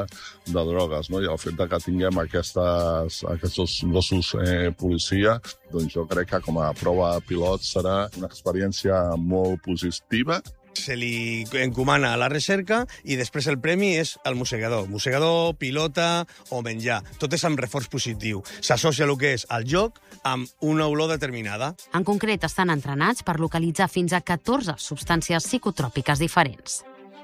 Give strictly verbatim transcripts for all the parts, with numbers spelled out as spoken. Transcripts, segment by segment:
de drogues, no? I el fet de que tinguem aquestes, aquests gossos eh, policia, doncs jo crec que com a prova pilot serà una experiència molt positiva. Se li encomana a la recerca i després el premi és el mossegador. Mossegador, pilota o menjar. Tot és amb reforç positiu. S'associa el que és el joc amb una olor determinada. En concret, estan entrenats per localitzar fins a catorze substàncies psicotròpiques diferents.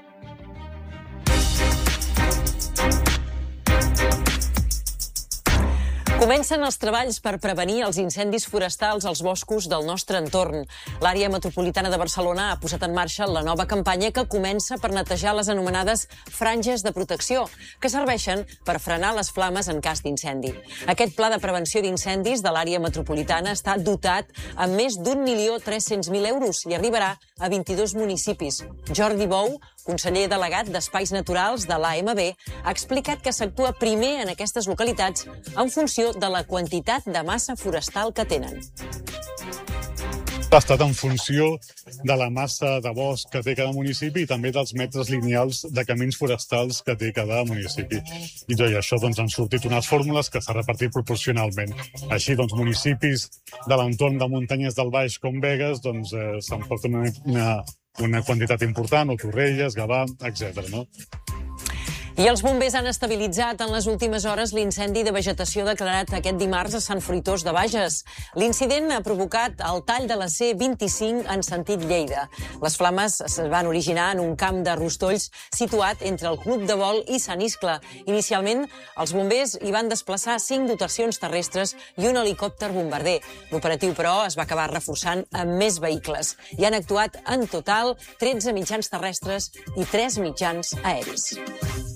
Comencen els treballs per prevenir els incendis forestals als boscos del nostre entorn. L'àrea metropolitana de Barcelona ha posat en marxa la nova campanya que comença per netejar les anomenades franges de protecció, que serveixen per frenar les flames en cas d'incendi. Aquest pla de prevenció d'incendis de l'àrea metropolitana està dotat amb més d'un milió tres-cents mil euros i arribarà a vint-i-dos municipis. Jordi Bou, conseller delegat d'Espais Naturals de l'A M B, ha explicat que s'actua primer en aquestes localitats en funció de la quantitat de massa forestal que tenen. Ha estat en funció de la massa de bosc que té cada municipi i també dels metres lineals de camins forestals que té cada municipi. I tot això doncs, han sortit unes fórmules que s'ha repartit proporcionalment. Així, doncs, municipis de l'entorn de muntanyes del Baix com Begues doncs, eh, s'emporten una, una, una quantitat important, o Torrelles, Gavà, etcètera. No? I els bombers han estabilitzat en les últimes hores l'incendi de vegetació declarat aquest dimarts a Sant Fruitós de Bages. L'incident ha provocat el tall de la C vint-i-cinc en sentit Lleida. Les flames es van originar en un camp de rostolls situat entre el Club de Vol i Sant Iscle. Inicialment, els bombers hi van desplaçar cinc dotacions terrestres i un helicòpter bombarder. L'operatiu, però, es va acabar reforçant amb més vehicles. Hi han actuat en total tretze mitjans terrestres i tres mitjans aeris.